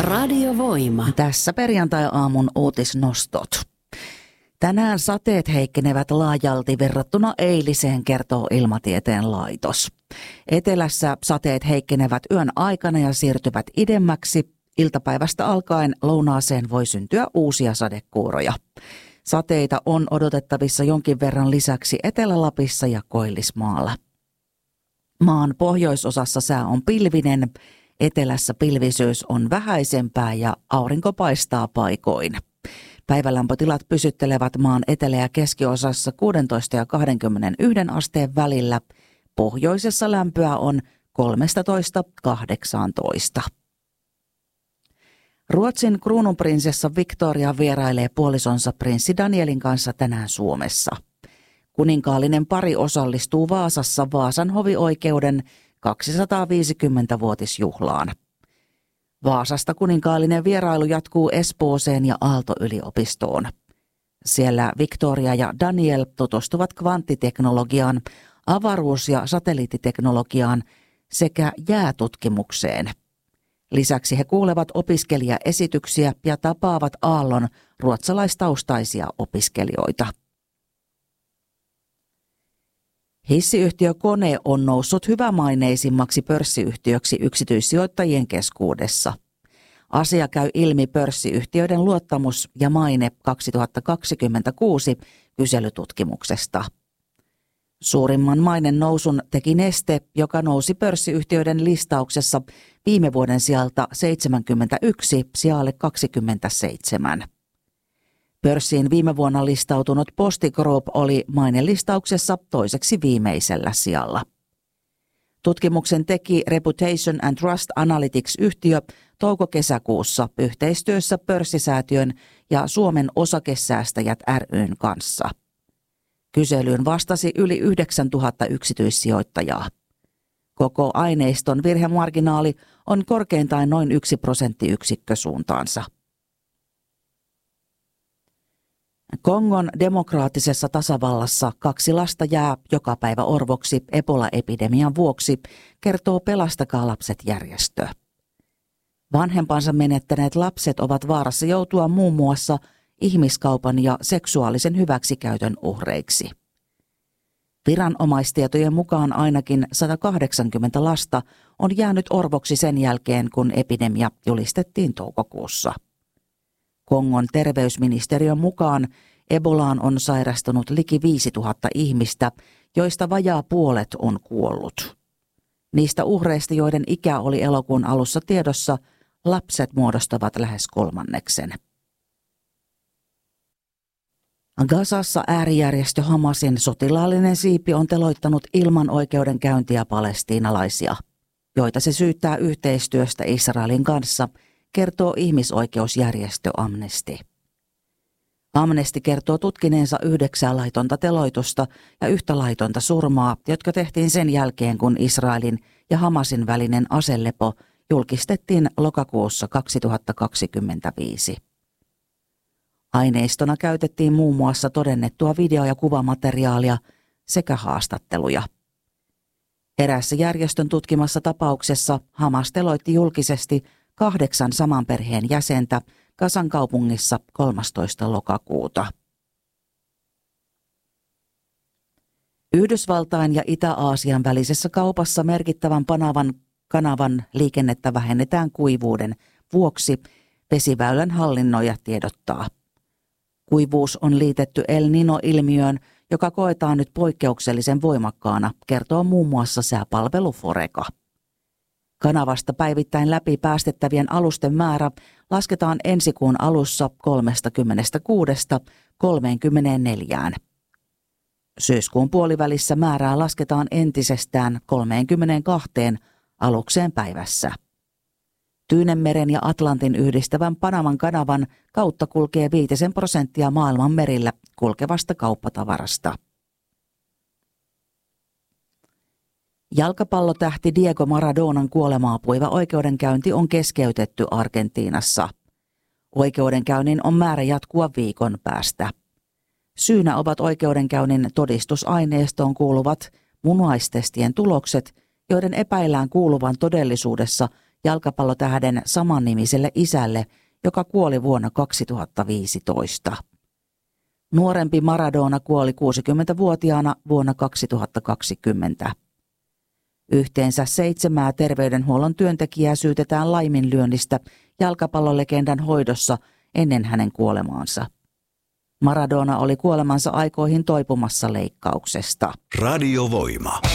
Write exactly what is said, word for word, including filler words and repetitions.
Radiovoima. Tässä perjantai-aamun uutisnostot. Tänään sateet heikkenevät laajalti verrattuna eiliseen, kertoo Ilmatieteen laitos. Etelässä sateet heikkenevät yön aikana ja siirtyvät idemmäksi. Iltapäivästä alkaen lounaaseen voi syntyä uusia sadekuuroja. Sateita on odotettavissa jonkin verran lisäksi Etelä-Lapissa ja Koillismaalla. Maan pohjoisosassa sää on pilvinen, etelässä pilvisyys on vähäisempää ja aurinko paistaa paikoin. Päivälämpötilat pysyttelevät maan etelä- ja keskiosassa kuusitoista ja kaksikymmentäyksi asteen välillä. Pohjoisessa lämpöä on kolmetoista kahdeksantoista. Ruotsin kruununprinsessa Victoria vierailee puolisonsa prinssi Danielin kanssa tänään Suomessa. Kuninkaallinen pari osallistuu Vaasassa Vaasan hovioikeuden kaksisataaviisikymmentävuotisjuhlaan. Vaasasta kuninkaallinen vierailu jatkuu Espooseen ja Aalto-yliopistoon. Siellä Victoria ja Daniel tutustuvat kvanttiteknologiaan, avaruus- ja satelliittiteknologiaan sekä jäätutkimukseen. Lisäksi he kuulevat opiskelijaesityksiä ja tapaavat Aallon ruotsalaistaustaisia opiskelijoita. Hissiyhtiö Kone on noussut hyvämaineisimmaksi pörssiyhtiöksi yksityissijoittajien keskuudessa. Asia käy ilmi pörssiyhtiöiden luottamus ja maine kaksituhattakaksikymmentäkuusi kyselytutkimuksesta. Suurimman mainen nousun teki Neste, joka nousi pörssiyhtiöiden listauksessa viime vuoden sijalta seitsemänkymmentäyksi sijalle kaksikymmentäseitsemän. Pörssiin viime vuonna listautunut Posti Group oli mainelistauksessa toiseksi viimeisellä sijalla. Tutkimuksen teki Reputation and Trust Analytics-yhtiö touko-kesäkuussa yhteistyössä pörssisäätiön ja Suomen osakesäästäjät ry:n kanssa. Kyselyyn vastasi yli yhdeksäntuhatta yksityissijoittajaa. Koko aineiston virhemarginaali on korkeintaan noin yksi prosenttiyksikkö suuntaansa. Kongon demokraattisessa tasavallassa kaksi lasta jää joka päivä orvoksi Ebola-epidemian vuoksi, kertoo Pelastakaa lapset -järjestö. Vanhempansa menettäneet lapset ovat vaarassa joutua muun muassa ihmiskaupan ja seksuaalisen hyväksikäytön uhreiksi. Viranomaistietojen mukaan ainakin sata kahdeksankymmentä lasta on jäänyt orvoksi sen jälkeen, kun epidemia julistettiin toukokuussa. Kongon terveysministeriön mukaan Ebolaan on sairastunut liki viisituhatta ihmistä, joista vajaa puolet on kuollut. Niistä uhreista, joiden ikä oli elokuun alussa tiedossa, lapset muodostavat lähes kolmanneksen. Gazassa äärijärjestö Hamasin sotilaallinen siipi on teloittanut ilman oikeudenkäyntiä palestiinalaisia, joita se syyttää yhteistyöstä Israelin kanssa, kertoo ihmisoikeusjärjestö Amnesty. Amnesty kertoo tutkineensa yhdeksää laitonta teloitusta ja yhtä laitonta surmaa, jotka tehtiin sen jälkeen, kun Israelin ja Hamasin välinen aselepo julkistettiin lokakuussa kaksituhattakaksikymmentäviisi. Aineistona käytettiin muun muassa todennettua video- ja kuvamateriaalia sekä haastatteluja. Eräässä järjestön tutkimassa tapauksessa Hamas teloitti julkisesti kahdeksan saman perheen jäsentä Gazan kaupungissa kolmastoista lokakuuta. Yhdysvaltain ja Itä-Aasian välisessä kaupassa merkittävän Panaman kanavan liikennettä vähennetään kuivuuden vuoksi, vesiväylän hallinnoija tiedottaa. Kuivuus on liitetty El Niño-ilmiöön, joka koetaan nyt poikkeuksellisen voimakkaana, kertoo muun muassa sääpalvelu Foreca. Kanavasta päivittäin läpi päästettävien alusten määrä lasketaan ensi kuun alussa kolmekymmentäkuusi kolmekymmentäneljä. Syyskuun puolivälissä määrää lasketaan entisestään kolmekymmentäkaksi alukseen päivässä. Tyynenmeren ja Atlantin yhdistävän Panaman kanavan kautta kulkee viitisen prosenttia maailman merillä kulkevasta kauppatavarasta. Jalkapallotähti Diego Maradonan kuolemaa puiva oikeudenkäynti on keskeytetty Argentiinassa. Oikeudenkäynnin on määrä jatkua viikon päästä. Syynä ovat oikeudenkäynnin todistusaineistoon kuuluvat munuaistestien tulokset, joiden epäillään kuuluvan todellisuudessa jalkapallotähden samannimiselle isälle, joka kuoli vuonna kaksituhattaviisitoista. Nuorempi Maradona kuoli kuusikymmentävuotiaana vuonna kaksituhattakaksikymmentä. Yhteensä seitsemää terveydenhuollon työntekijää syytetään laiminlyönnistä jalkapallolegendan hoidossa ennen hänen kuolemaansa. Maradona oli kuolemansa aikoihin toipumassa leikkauksesta. Radiovoima.